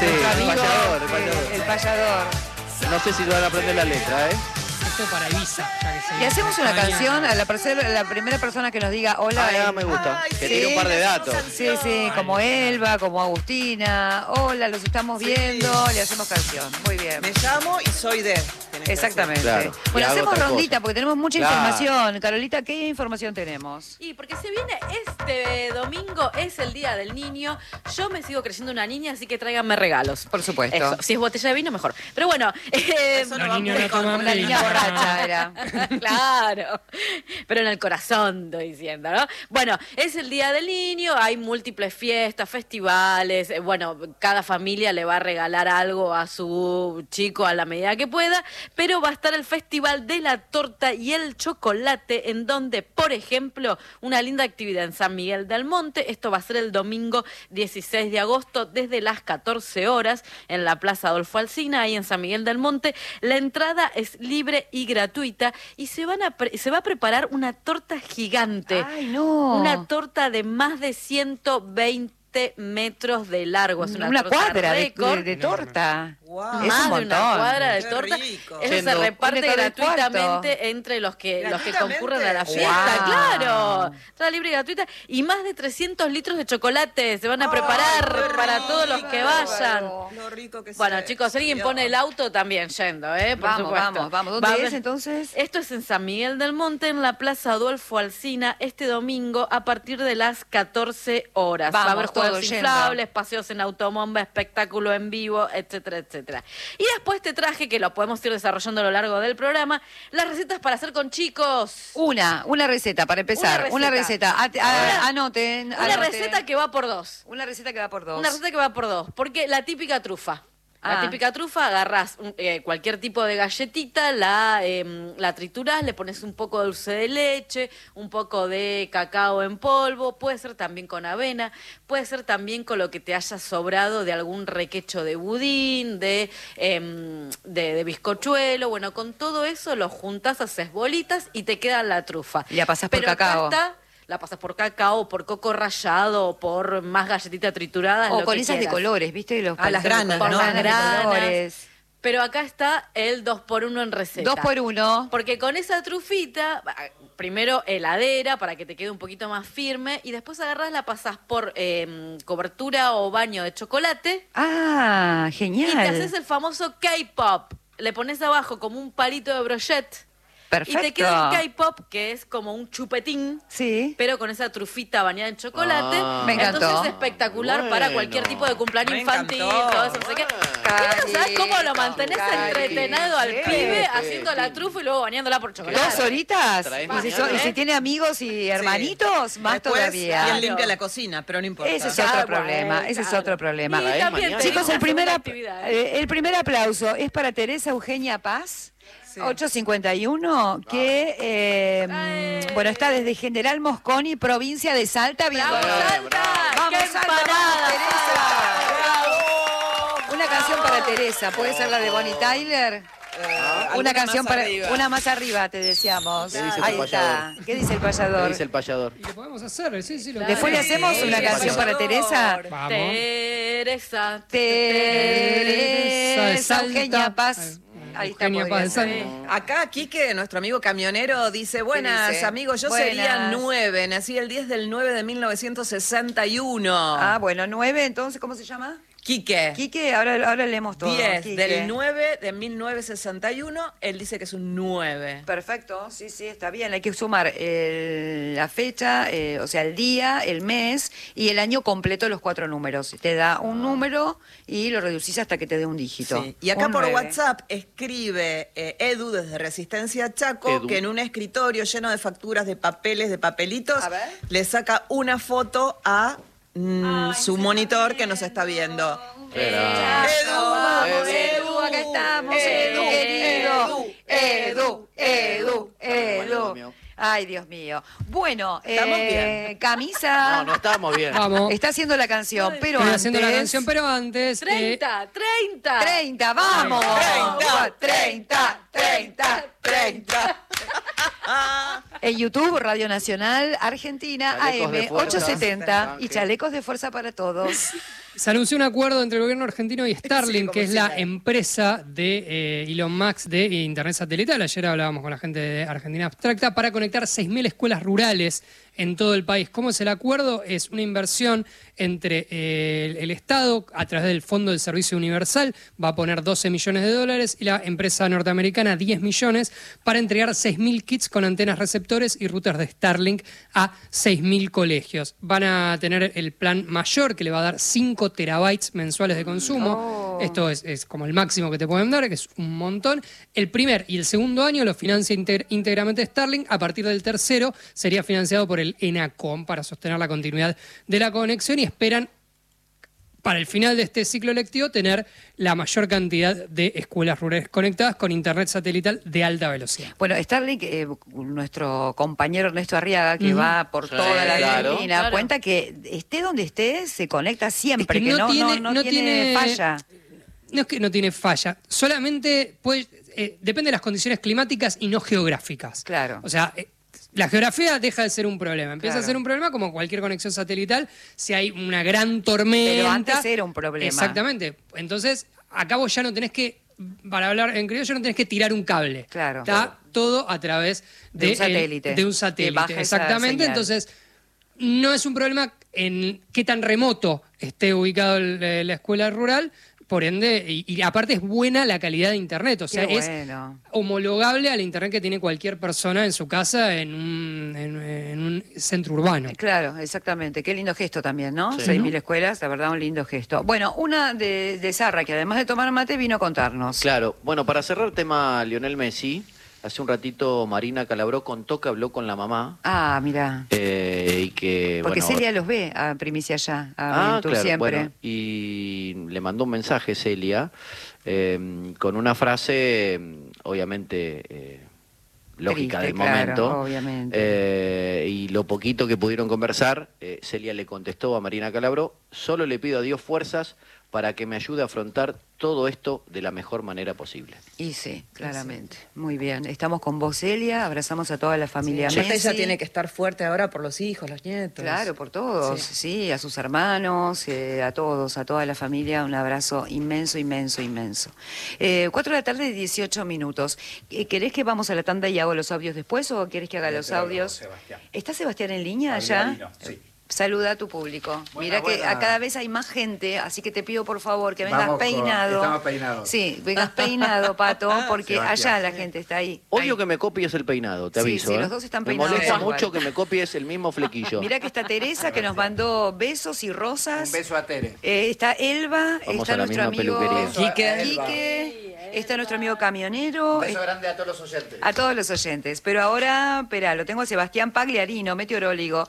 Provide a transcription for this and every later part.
Sí, nuestro el amigo, payador, el payador. el payador. No sé si van a aprender la letra, ¿eh? Esto para Ibiza. Ya que se Le hacemos una extraña. canción a la primera persona que nos diga hola. Me gusta. Ay, Que sí, tire un par de le hacemos datos. Sí, sí, como Elba, como Agustina. Hola, los estamos viendo. Le hacemos canción. Muy bien. Me llamo y soy de. Tenés que Exactamente. Claro. Y Bueno, hago hacemos tal rondita cosa. porque tenemos mucha Claro. información. Carolita, ¿qué información tenemos? Y porque se viene este domingo, es el Día del Niño. Yo me sigo creyendo una niña, así que tráiganme regalos. Por supuesto. Eso, si es botella de vino, mejor. Pero bueno, Eso Los no va niños muy no con toman Una vino. niña borracha era. claro, pero en el corazón estoy diciendo, ¿no? Bueno, es el Día del Niño, hay múltiples fiestas, festivales, bueno, cada familia le va a regalar algo a su chico a la medida que pueda, pero va a estar el Festival de la Torta y el Chocolate, en donde, por ejemplo, una linda actividad en San Miguel del Monte, esto va a ser el domingo 16 de agosto desde las 14 horas en la Plaza Adolfo Alsina, ahí en San Miguel del Monte. La entrada es libre y gratuita y se va a preparar una torta gigante. Ay, no. Una torta de más de 120 metros de largo. Es una torta cuadra récord. de torta. Wow. Es Más un de montón. una cuadra de Qué torta. rico. Eso se Yendo. reparte Un metro del gratuitamente entre los que ¿Gratuitamente? concurren a la Wow. fiesta. Claro. Entrada libre y gratuita. Y más de 300 litros de chocolate se van a preparar qué para todos los que vayan. Lo rico que Bueno, se- chicos, alguien Dios. pone el auto también yendo, ¿eh? Por Vamos, supuesto. vamos. Va a ¿Dónde haber- es entonces? Esto es en San Miguel del Monte, en la Plaza Adolfo Alsina, este domingo a partir de las 14 horas. Va a Vamos, haber juegos todos yendo. inflables, paseos en automóvil, espectáculo en vivo, etcétera, etcétera. Y después te traje, que lo podemos ir desarrollando a lo largo del programa, las recetas para hacer con chicos. Una receta para empezar. Una Una receta. receta. Anoten. Una anoten. receta que va por dos. Una receta que va por dos. Una receta que va por dos. Porque la típica trufa. La Ah. típica trufa, agarrás cualquier tipo de galletita, la triturás, le pones un poco de dulce de leche, un poco de cacao en polvo, puede ser también con avena, puede ser también con lo que te haya sobrado de algún requecho de budín, de bizcochuelo. Bueno, con todo eso lo juntás, haces bolitas y te queda la trufa. Y la pasás por Pero acá cacao. está, la pasas por cacao, por coco rallado, por más galletita triturada. O lo con que esas de quieras. colores, ¿viste? Los Ah, las palitos de granas, colores, ¿no? Las de granas. colores. Pero acá está el 2x1 en receta. 2x1. Porque con esa trufita, primero heladera para que te quede un poquito más firme y después agarrás, la pasás por cobertura o baño de chocolate Ah, y te genial. haces el famoso K-pop. Le pones abajo como un palito de brochette Perfecto. y te queda el K-pop, que es como un chupetín, Sí. pero con esa trufita bañada en chocolate. Ah. Me encantó. Entonces es espectacular para Bueno. cualquier tipo de cumpleaños Me infantil, encantó. todo eso, no sé qué. ¿Y no sabes cómo lo mantenés Carito, entretenado al sí. pibe Sí, haciendo sí. la trufa y luego bañándola por chocolate? 2 horitas. Traes Y si, mañana, y si ¿eh? tiene amigos y hermanitos, más Después, todavía. Bien limpia la cocina, pero no importa. Ese es Ah, otro bueno, problema. Ese es claro. otro problema. Y Traes también mañana. te Chicos, digo el primer, una actividad, ¿eh? el primer aplauso es para Teresa Eugenia Paz. Sí. 851, que bueno, está desde General Mosconi, provincia de Salta. Viendo. ¡Bravo, Salta! Vamos, ¡Qué Salta, empanada! Teresa! Una canción para Teresa, ¿puede ser la de Bonnie Tyler? Una alguna canción más para arriba. una más arriba, te deseamos. ¿Qué dice tu Ahí está. payador? ¿Qué dice el ¿Qué payador? dice el payador? Y lo podemos hacer, sí, lo Después le hacemos Sí, una canción para payador. Teresa. Vamos. Teresa. Teresa de Salta. Eugenia Paz. Ahí está. Eugenia podría Paz de ser. Salta. Acá Quique, nuestro amigo camionero, dice, buenas dice? amigos, yo Buenas. sería 9, nací el 10 del 9 de 1961. Ah, bueno, 9, entonces, ¿cómo se llama? Quique, Quique, ahora leemos todo. 10 Quique. del 9 de 1961, él dice que es un 9. Perfecto, sí, está bien. Hay que sumar la fecha, o sea, el día, el mes y el año completo de los 4 números. Te da un número y lo reducís hasta que te dé un dígito. Sí. Y acá Un por 9. WhatsApp escribe Edu desde Resistencia Chaco Edu. que en un escritorio lleno de facturas, de papeles, de papelitos, A ver. le saca una foto a su monitor que nos está viendo. Vamos, Edu. Edu, acá estamos, Edu, querido. Edu. Ay, Dios mío. Bueno, Estamos bien. Camisa No, no estamos bien. Vamos. está haciendo la canción, pero Estoy antes... haciendo la canción, pero antes. 30. 30, vamos. 30. En YouTube, Radio Nacional Argentina, Chalecos de AM fuerza. 870 y chalecos de fuerza para todos. Se anunció un acuerdo entre el gobierno argentino y Starlink, que es la empresa de Elon Musk de Internet Satelital. Ayer hablábamos con la gente de Argentina Abstracta para conectar 6.000 escuelas rurales en todo el país. ¿Cómo es el acuerdo? Es una inversión entre el Estado, a través del Fondo del Servicio Universal, va a poner 12 millones de dólares, y la empresa norteamericana 10 millones para entregar 6.000 kits con antenas receptores y routers de Starlink a 6.000 colegios. Van a tener el plan mayor, que le va a dar 5 terabytes mensuales de consumo. Esto es como el máximo que te pueden dar, que es un montón. El primer y el segundo año lo financia íntegramente Starlink. A partir del tercero sería financiado por el ENACOM para sostener la continuidad de la conexión, y esperan para el final de este ciclo lectivo tener la mayor cantidad de escuelas rurales conectadas con internet satelital de alta velocidad. Bueno, Starlink, nuestro compañero Ernesto Arriaga, que va por toda la Argentina, claro. cuenta que esté donde esté, se conecta siempre, Es que no tiene falla. No es que no tiene falla, solamente depende de las condiciones climáticas y no geográficas. Claro. O sea, la geografía deja de ser un problema. Empieza Claro. a ser un problema como cualquier conexión satelital si hay una gran tormenta. Pero antes era un problema. Exactamente. Entonces, acá vos ya no tenés que, para hablar en criollo, no tenés que tirar un cable. Claro. Está todo a través De un satélite. De un Que satélite, baja esa exactamente. señal. Entonces, no es un problema en qué tan remoto esté ubicado la escuela rural. Por ende, y aparte es buena la calidad de internet, o sea, Qué es bueno. homologable al internet que tiene cualquier persona en su casa en un centro urbano. Claro, exactamente. Qué lindo gesto también, ¿no? Sí. 6.000 escuelas, la verdad, un lindo gesto. Bueno, una de Sarra, que además de tomar mate, vino a contarnos. Claro, bueno, para cerrar el tema Lionel Messi, hace un ratito Marina Calabró contó que habló con la mamá Ah, mira. y que... Porque bueno, Celia los ve a Primicia ya, a Ventur siempre. bueno, y le mandó un mensaje Celia con una frase, obviamente, lógica Triste, del claro, momento. obviamente. Y lo poquito que pudieron conversar, Celia le contestó a Marina Calabró: solo le pido a Dios fuerzas para que me ayude a afrontar todo esto de la mejor manera posible. Y sí, claramente. Muy bien. Estamos con vos, Celia. Abrazamos a toda la familia Aparte Messi. ella tiene que estar fuerte ahora por los hijos, los nietos. Claro, por todos, Sí. sí, a sus hermanos, a todos, a toda la familia, un abrazo inmenso, inmenso, inmenso. 4 de la tarde, 18 minutos. ¿Querés que vamos a la tanda y hago los audios después o querés que haga los audios? Sebastián. ¿Está Sebastián en línea ya? Abril, sí. Saluda a tu público. Buena, Mira que buena. cada vez hay más gente, así que te pido por favor que vengas Vamos con- peinado. estamos peinados. Sí, vengas peinado, Pato, porque Sebastián. allá la gente está ahí. Odio Ahí. que me copies el peinado, te Sí, aviso. sí, los dos están me peinados molesta igual. mucho que me copies el mismo flequillo. Mirá que está Teresa, que nos mandó besos y rosas. Un beso a Tere. Está Elba, Vamos está a la nuestro misma amigo peluquería. Quique, está nuestro amigo camionero, Un beso grande a todos los oyentes. a todos los oyentes. Pero ahora, espera, lo tengo a Sebastián Pagliarino, meteorólogo,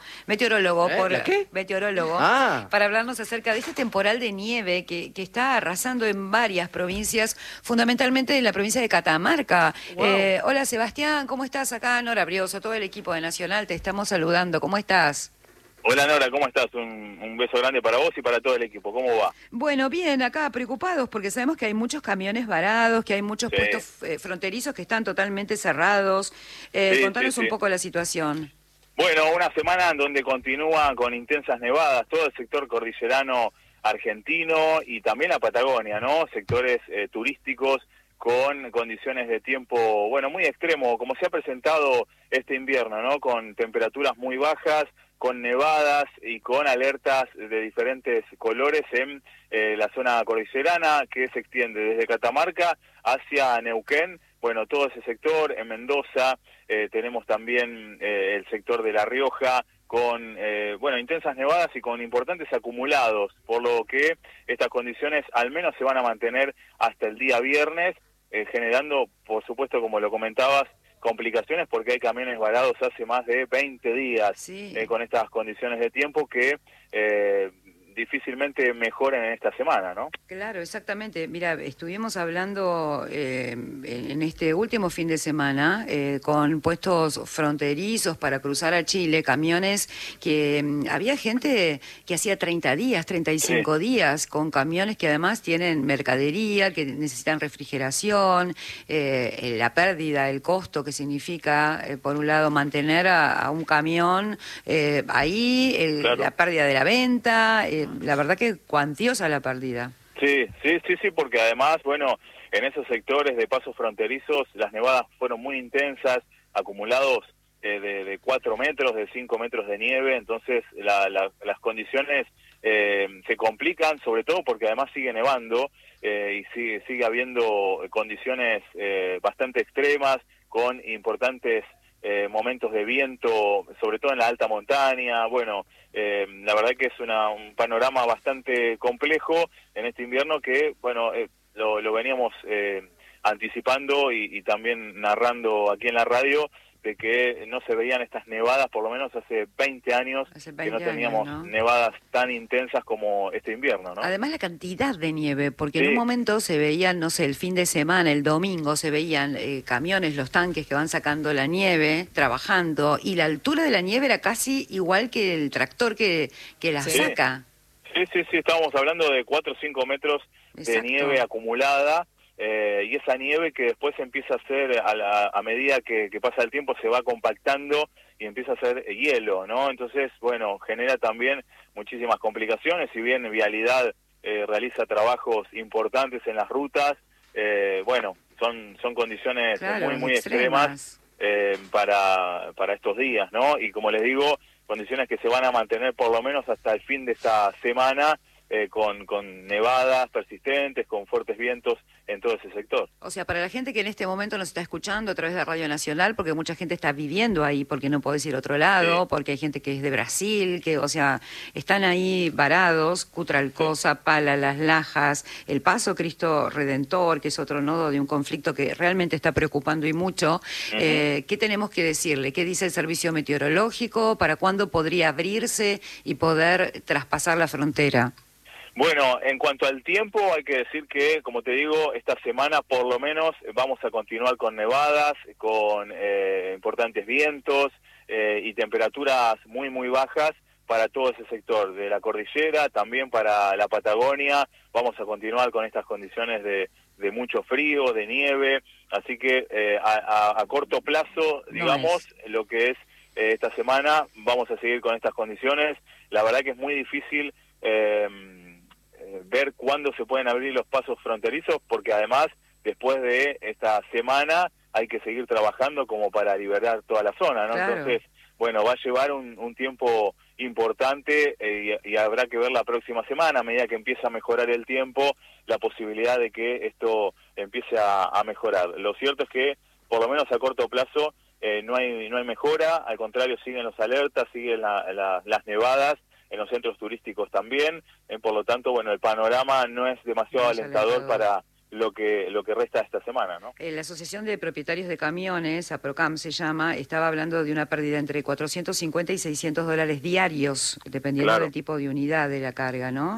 ¿La qué? meteorólogo, Ah. para hablarnos acerca de este temporal de nieve que está arrasando en varias provincias, fundamentalmente en la provincia de Catamarca. Hola Sebastián, ¿cómo estás acá? Nora Brioso, todo el equipo de Nacional, te estamos saludando. ¿Cómo estás? Hola Nora, ¿cómo estás? Un beso grande para vos y para todo el equipo. ¿Cómo va? Bueno, bien, acá preocupados porque sabemos que hay muchos camiones varados, que hay muchos Sí. puestos fronterizos que están totalmente cerrados. Sí, Contanos sí, un sí. poco la situación. Bueno, una semana en donde continúa con intensas nevadas todo el sector cordillerano argentino y también la Patagonia, ¿no? Sectores turísticos con condiciones de tiempo, bueno, muy extremo, como se ha presentado este invierno, ¿no? Con temperaturas muy bajas, con nevadas y con alertas de diferentes colores en la zona cordillerana que se extiende desde Catamarca hacia Neuquén. Bueno, todo ese sector, en Mendoza tenemos también el sector de La Rioja con, bueno, intensas nevadas y con importantes acumulados, por lo que estas condiciones al menos se van a mantener hasta el día viernes, generando, por supuesto, como lo comentabas, complicaciones porque hay camiones varados hace más de 20 días Sí. con estas condiciones de tiempo que difícilmente mejoren en esta semana, ¿no? Claro, exactamente. Mira, estuvimos hablando en este último fin de semana con puestos fronterizos para cruzar a Chile, camiones que había gente que hacía 30 días, 35 días, con camiones que además tienen mercadería, que necesitan refrigeración, la pérdida, el costo que significa, por un lado, mantener a un camión ahí, Claro. la pérdida de la venta, la verdad que cuantiosa la pérdida. Sí, porque además, bueno, en esos sectores de pasos fronterizos las nevadas fueron muy intensas, acumulados de 4 metros, de 5 metros de nieve, entonces las condiciones se complican, sobre todo porque además sigue nevando y sigue habiendo condiciones bastante extremas, con importantes momentos de viento, sobre todo en la alta montaña. Bueno, la verdad que es un panorama bastante complejo en este invierno que, bueno, lo veníamos anticipando y también narrando aquí en la radio, de que no se veían estas nevadas, por lo menos hace 20 años, que no teníamos nevadas tan intensas como este invierno, ¿no? Además la cantidad de nieve, porque en un momento se veían, no sé, el fin de semana, el domingo, se veían camiones, los tanques que van sacando la nieve, trabajando, y la altura de la nieve era casi igual que el tractor que la saca. Sí, estábamos hablando de 4 o 5 metros de nieve acumulada, y esa nieve que después empieza a hacer, a medida que pasa el tiempo, se va compactando y empieza a hacer hielo, ¿no? Entonces, bueno, genera también muchísimas complicaciones. Si bien Vialidad realiza trabajos importantes en las rutas, bueno, son condiciones muy extremas para estos días, ¿no? Y como les digo, condiciones que se van a mantener por lo menos hasta el fin de esta semana, con nevadas persistentes, con fuertes vientos en todo ese sector. O sea, para la gente que en este momento nos está escuchando a través de Radio Nacional, porque mucha gente está viviendo ahí, porque no podés ir a otro lado, porque hay gente que es de Brasil, que, o sea, están ahí varados, Cutralcosa, Pala, Las Lajas, El Paso Cristo Redentor, que es otro nodo de un conflicto que realmente está preocupando y mucho. ¿Qué tenemos que decirle? ¿Qué dice el servicio meteorológico? ¿Para cuándo podría abrirse y poder traspasar la frontera? Bueno, en cuanto al tiempo, hay que decir que, como te digo, esta semana por lo menos vamos a continuar con nevadas, con importantes vientos y temperaturas muy bajas para todo ese sector de la cordillera, también para la Patagonia. Vamos a continuar con estas condiciones de mucho frío, de nieve, así que a corto plazo, digamos, lo que es esta semana, vamos a seguir con estas condiciones. La verdad que es muy difícil ver cuándo se pueden abrir los pasos fronterizos, porque además, después de esta semana, hay que seguir trabajando como para liberar toda la zona, ¿no? Claro. Entonces, bueno, va a llevar un tiempo importante y habrá que ver la próxima semana, a medida que empieza a mejorar el tiempo, la posibilidad de que esto empiece a mejorar. Lo cierto es que, por lo menos a corto plazo, no hay mejora, al contrario, siguen los alertas, siguen las nevadas, en los centros turísticos también, por lo tanto, bueno, el panorama no es demasiado alentador para lo que resta de esta semana, ¿no? La Asociación de Propietarios de Camiones, APROCAM se llama, estaba hablando de una pérdida entre 450 y $600 diarios, dependiendo del tipo de unidad de la carga, ¿no?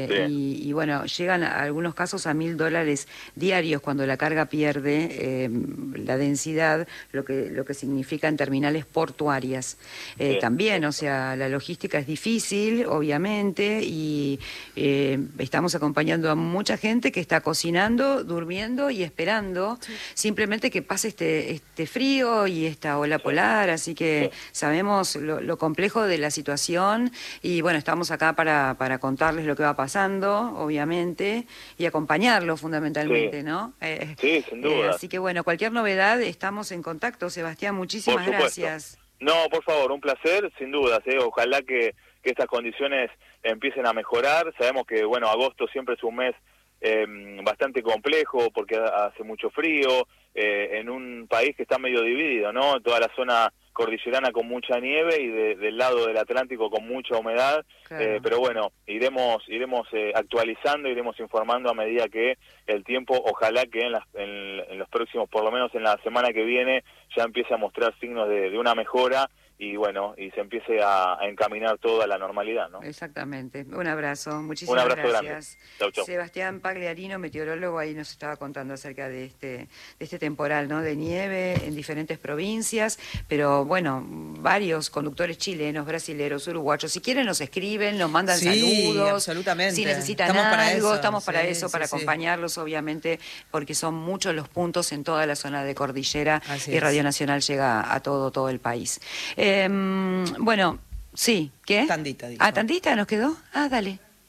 Y bueno, llegan a algunos casos a $1.000 diarios cuando la carga pierde la densidad, lo que significa en terminales portuarias. También, o sea, la logística es difícil, obviamente, y estamos acompañando a mucha gente que está cocinando, durmiendo y esperando simplemente que pase este frío y esta ola polar, así que sabemos lo complejo de la situación y bueno, estamos acá para contarles lo que va pasando, obviamente, y acompañarlos fundamentalmente, ¿no? Sí, sin duda. Así que bueno, cualquier novedad, estamos en contacto. Sebastián, muchísimas gracias. No, por favor, un placer, sin dudas, ojalá que estas condiciones empiecen a mejorar. Sabemos que, bueno, agosto siempre es un mes bastante complejo porque hace mucho frío, en un país que está medio dividido, ¿no? Toda la zona cordillerana con mucha nieve y del lado del Atlántico con mucha humedad, pero bueno, iremos actualizando, iremos informando a medida que el tiempo, ojalá que en los próximos, por lo menos en la semana que viene, ya empiece a mostrar signos de una mejora y bueno, y se empiece a encaminar todo a la normalidad, ¿no? Exactamente. Un abrazo, muchísimas gracias. Grande. Chau, chau. Sebastián Pagliarino, meteorólogo, ahí nos estaba contando acerca de este temporal, ¿no? De nieve en diferentes provincias, pero bueno, varios conductores chilenos, brasileros, uruguayos, si quieren nos escriben, nos mandan saludos. Absolutamente. Si necesitan algo, estamos para eso, para acompañarlos, obviamente, porque son muchos los puntos en toda la zona de cordillera y Radio Nacional llega a todo el país. Bueno, sí, ¿qué? Tandita, dijo. ¿Tandita nos quedó? Dale.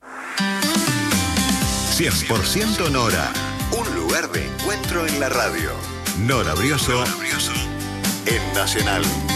100% Nora. Un lugar de encuentro en la radio. Nora Brioso en Nacional.